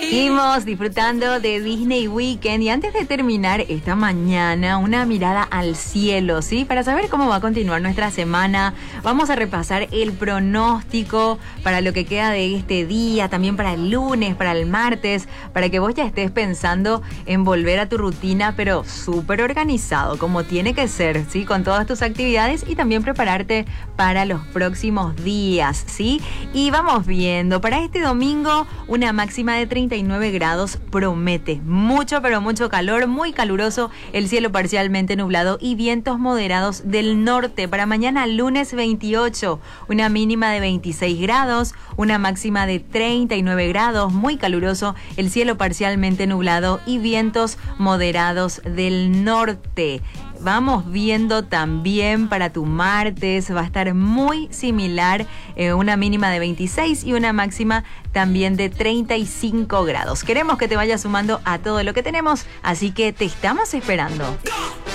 Seguimos disfrutando de Disney Weekend y antes de terminar esta mañana, una mirada al cielo, ¿sí? Para saber cómo va a continuar nuestra semana, vamos a repasar el pronóstico para lo que queda de este día, también para el lunes, para el martes, para que vos ya estés pensando en volver a tu rutina, pero súper organizado, como tiene que ser, ¿sí? Con todas tus actividades y también prepararte para los próximos días, ¿sí? Y vamos viendo, para este domingo, una máxima de 39 grados promete. Mucho, pero mucho calor, muy caluroso, el cielo parcialmente nublado y vientos moderados del norte. Para mañana, lunes 28, una mínima de 26 grados, una máxima de 39 grados, muy caluroso, el cielo parcialmente nublado y vientos moderados del norte. Vamos viendo también para tu martes, va a estar muy similar, una mínima de 26 y una máxima también de 35 grados. Queremos que te vayas sumando a todo lo que tenemos, así que te estamos esperando.